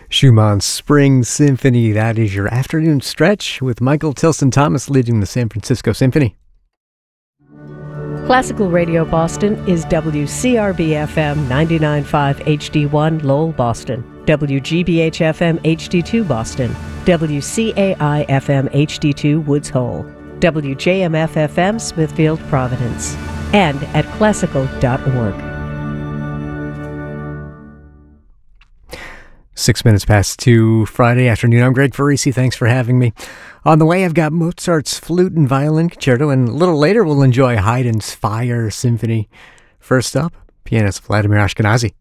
Schumann's Spring Symphony. That is your afternoon stretch with Michael Tilson Thomas leading the San Francisco Symphony. Classical Radio Boston is WCRB-FM 99.5 HD1 Lowell, Boston, WGBH-FM HD2 Boston, WCAI-FM HD2 Woods Hole, WJMF-FM Smithfield, Providence, and at classical.org. 6 minutes past 2 Friday afternoon. I'm Greg Farisi. Thanks for having me. On the way, I've got Mozart's Flute and Violin Concerto, and a little later we'll enjoy Haydn's Fire Symphony. First up, pianist Vladimir Ashkenazy.